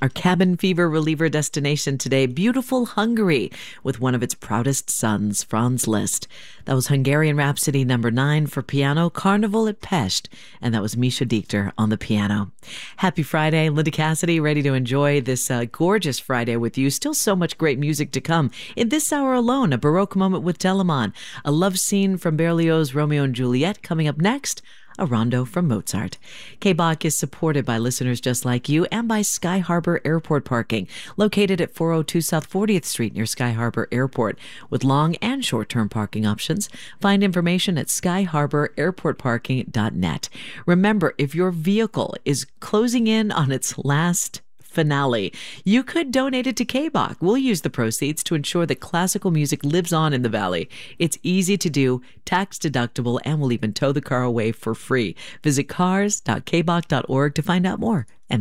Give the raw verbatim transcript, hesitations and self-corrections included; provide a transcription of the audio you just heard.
Our cabin fever reliever destination today, beautiful Hungary, with one of its proudest sons, Franz Liszt. That was Hungarian Rhapsody number nine for piano, Carnival at Pest, and that was Misha Dichter on the piano. Happy Friday, Linda Cassidy, ready to enjoy this uh, gorgeous Friday with you. Still so much great music to come. In this hour alone, a Baroque moment with Telemann, a love scene from Berlioz's Romeo and Juliet coming up next, a rondo from Mozart. K-Bach is supported by listeners just like you and by Sky Harbor Airport Parking, located at four oh two South fortieth Street near Sky Harbor Airport, with long and short-term parking options. Find information at sky harbor airport parking dot net. Remember, if your vehicle is closing in on its last finale, you could donate it to K-Bach. We'll use the proceeds to ensure that classical music lives on in the Valley. It's easy to do, tax deductible, and we'll even tow the car away for free. Visit cars dot k bach dot org to find out more. And